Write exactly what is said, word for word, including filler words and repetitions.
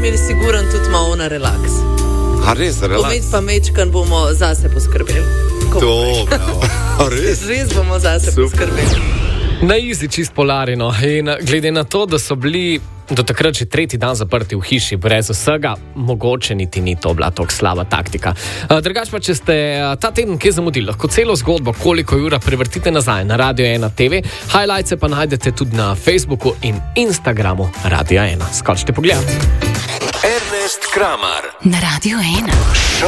imeli siguran tudi malo na relaks. A res, relaks? Pomed pa mečkan bomo zase poskrbeli. Dobro, res? Res bomo zase Super. poskrbeli. Na izi čist polarino. In glede na to, da so bili do takrat že tretji dan zaprti v hiši brez vsega, mogoče niti ni to bila tako slaba taktika. Drugač pa, če ste ta teden kje zamudili, lahko celo zgodbo, koliko ura prevrtite nazaj na Radio ena te ve, highlights pa najdete tudi na Facebooku in Instagramu Radia ena. Skočite pogledati. Ernest Kramar na Radio ena.